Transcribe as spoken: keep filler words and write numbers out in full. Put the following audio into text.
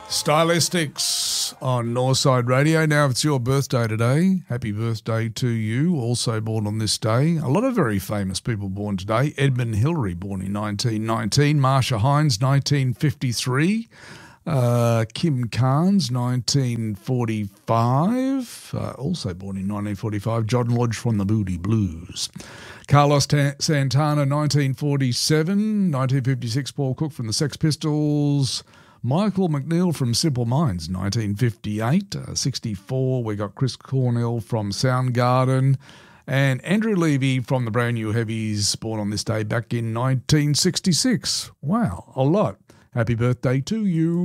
Stylistics on Northside Radio. Now, if it's your birthday today, happy birthday to you. Also born on this day. A lot of very famous people born today. Edmund Hillary, born in nineteen nineteen. Marsha Hines, nineteen fifty-three. Uh, Kim Carnes, nineteen forty-five. Uh, also born in nineteen forty-five. John Lodge from the Moody Blues. Carlos Ta- Santana, nineteen forty-seven. nineteen fifty-six, Paul Cook from the Sex Pistols. Michael McNeil from Simple Minds, nineteen fifty-eight. Uh, sixty-four, we got Chris Cornell from Soundgarden. And Andrew Levy from the Brand New Heavies, born on this day back in nineteen sixty-six. Wow, a lot. Happy birthday to you.